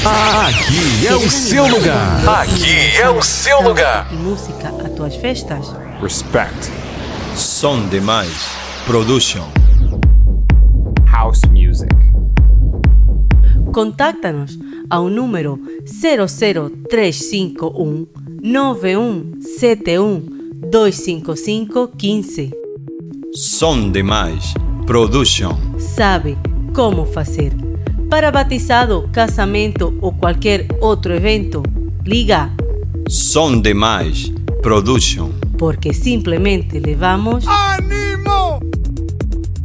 Aqui é o seu lugar. Aqui é o seu lugar. E música a tuas festas. Respect. Som Demais Production. House music. Contáctanos ao número 00351 9171 255 15. Som Demais Production. Sabe como fazer. Para batizado, casamento ou qualquer outro evento, liga. Som Demais Production. Porque simplesmente levamos